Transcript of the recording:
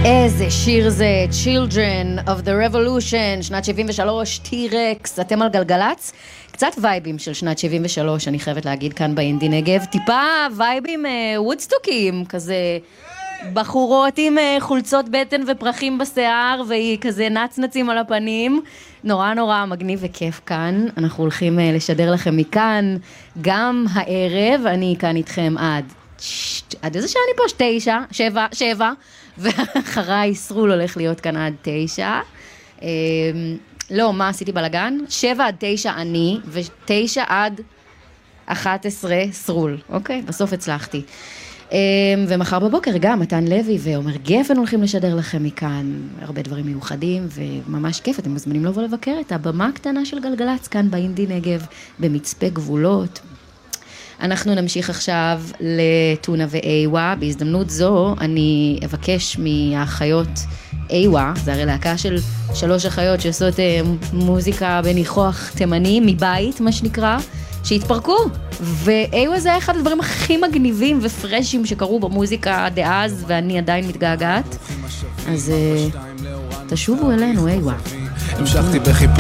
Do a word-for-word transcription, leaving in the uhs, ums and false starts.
איזה שיר זה, Children of the Revolution, שנת שבעים ושלוש, T-Rex, אתם על גלגלץ? קצת וייבים של שנת שבעים ושלוש, אני חייבת להגיד כאן באינדי נגב, טיפה וייבים וודסטוקים, כזה בחורות עם חולצות בטן ופרחים בשיער, והיא כזה נצנצים על הפנים, נורא נורא מגניב וכיף כאן, אנחנו הולכים לשדר לכם מכאן, גם הערב, אני כאן איתכם עד, עד איזה שעה אני פה? תשע, שבע, שבע, ואחריי סרול הולך להיות כאן עד תשע. לא, מה עשיתי בלגן? שבע עד תשע אני, ותשע עד אחת עשרה סרול. אוקיי, בסוף הצלחתי. ומחר בבוקר גם מתן לוי ועומר גפן הולכים לשדר לכם מכאן הרבה דברים מיוחדים, וממש כיף, אתם מוזמנים לבוא לבקר את הבמה הקטנה של גלגלץ כאן באינדי נגב, במצפה גבולות. אנחנו נמשיך עכשיו לטונה ואיווה. בהזדמנות זו אני אבקש מהאחיות איווה, זה הרי להקה של שלוש אחיות שעושות מוזיקה בניחוח תימני מבית, מה שנקרא, שהתפרקו. ואיווה זה אחד הדברים הכי מגניבים ופרשים שקרו במוזיקה דאז, ואני עדיין מתגעגעת. אז תשובו אלינו, איווה. המשכתי בחיפוש